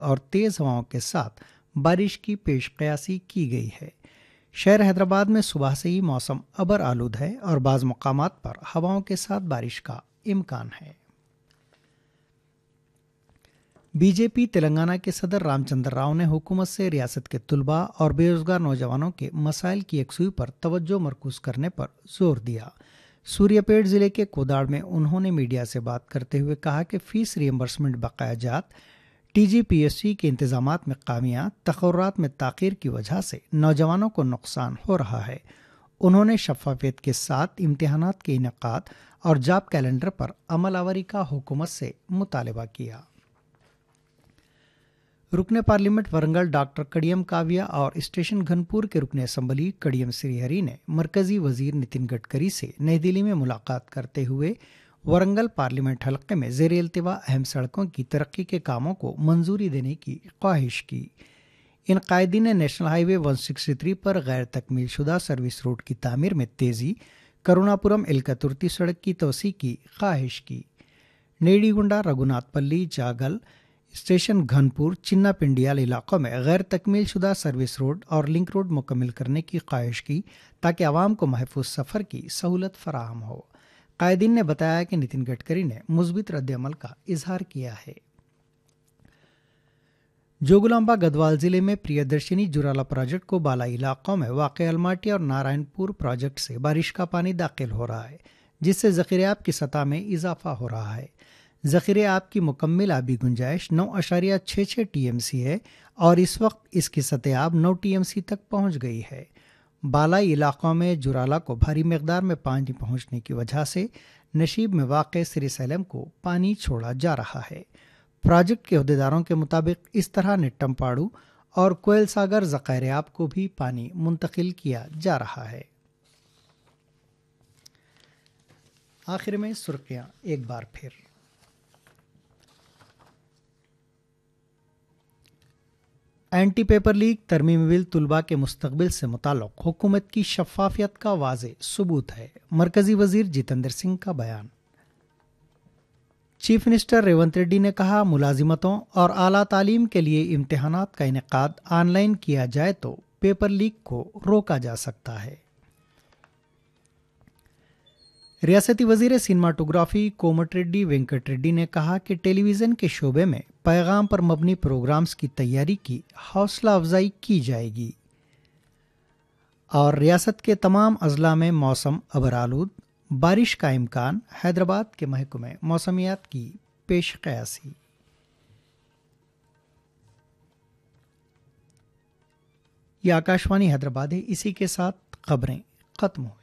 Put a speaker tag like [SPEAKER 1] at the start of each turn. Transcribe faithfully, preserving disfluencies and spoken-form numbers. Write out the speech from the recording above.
[SPEAKER 1] اور تیز ہواؤں کے ساتھ بارش کی پیش قیاسی کی گئی ہے۔ شہر حیدرآباد میں صبح سے ہی موسم ابر آلود ہے اور بعض مقامات پر ہواؤں کے ساتھ بارش کا امکان ہے۔ بی جے پی تلنگانہ کے صدر رام چندر راؤ نے حکومت سے ریاست کے طلباء اور بے روزگار نوجوانوں کے مسائل کی یکسوئی پر توجہ مرکوز کرنے پر زور دیا۔ سوریہ پیٹ ضلع کے کوداڑ میں انہوں نے میڈیا سے بات کرتے ہوئے کہا کہ فیس ری ایمبرسمنٹ بقایا جات، T G P S C کے انتظامات میں خامیاں، تقررات میں تاخیر کی وجہ سے نوجوانوں کو نقصان ہو رہا ہے۔ انہوں نے شفافیت کے ساتھ امتحانات کے انعقاد اور جاب کیلنڈر پر عمل آوری کا حکومت سے مطالبہ کیا۔ رکن پارلیمنٹ ورنگل ڈاکٹر کڑیم کاویہ اور اسٹیشن گھنپور کے رکن اسمبلی کڑیم سری ہری نے مرکزی وزیر نتن گڈکری سے نئی دہلی میں ملاقات کرتے ہوئے ورنگل پارلیمنٹ حلقے میں زیر التواء اہم سڑکوں کی ترقی کے کاموں کو منظوری دینے کی خواہش کی۔ ان قائدین نے نیشنل ہائی وے ایک سو تریسٹھ پر غیر تکمیل شدہ سروس روڈ کی تعمیر میں تیزی، کروناپورم ایلکترتی سڑک کی توسیع کی خواہش کی۔ نیڈی گنڈا، رگھوناتھ پلی، جاگل، اسٹیشن گھنپور، چنا پنڈیال علاقوں میں غیر تکمیل شدہ سروس روڈ اور لنک روڈ مکمل کرنے کی خواہش کی تاکہ عوام کو محفوظ سفر کی سہولت فراہم ہو۔ قائدین نے بتایا کہ نتن گڈکری نے مثبت رد عمل کا اظہار کیا ہے۔ جوگلامبا گدوال ضلع میں پریادرشنی جورالا پروجیکٹ کو بالائی علاقوں میں واقع الماٹی اور نارائن پور پروجیکٹ سے بارش کا پانی داخل ہو رہا ہے، جس سے ذخیرہ آب کی سطح میں اضافہ ہو رہا ہے۔ ذخیرہ آب کی مکمل آبی گنجائش نو اشاریہ چھ چھ ٹی ایم سی ہے اور اس وقت اس کی سطح آب نو ٹی ایم سی تک پہنچ گئی ہے۔ بالائی علاقوں میں جورالا کو بھاری مقدار میں پانی پہنچنے کی وجہ سے نشیب میں واقع سری سیلم کو پانی چھوڑا جا رہا ہے۔ پروجیکٹ کے عہدیداروں کے مطابق اس طرح نٹم پاڑو اور کوئل ساگر ذخائر آب کو بھی پانی منتقل کیا جا رہا ہے۔ آخر میں سرخیاں ایک بار پھر۔ اینٹی پیپر لیک ترمیم بل طلباء کے مستقبل سے متعلق حکومت کی شفافیت کا واضح ثبوت ہے، مرکزی وزیر جتیندر سنگھ کا بیان۔ چیف منسٹر ریونت ریڈی نے کہا، ملازمتوں اور اعلیٰ تعلیم کے لیے امتحانات کا انعقاد آن لائن کیا جائے تو پیپر لیک کو روکا جا سکتا ہے۔ ریاستی وزیر سینماٹوگرافی کومٹ ریڈی وینکٹ ریڈی نے کہا کہ ٹیلی ویژن کے شعبے میں پیغام پر مبنی پروگرامز کی تیاری کی حوصلہ افزائی کی جائے گی، اور ریاست کے تمام اضلاع میں موسم ابرآلود، بارش کا امکان، حیدرآباد کے محکمہ موسمیات کی پیش قیاسی۔ یہ آکاشوانی حیدرآباد ہے، اسی کے ساتھ خبریں ختم ہوئی۔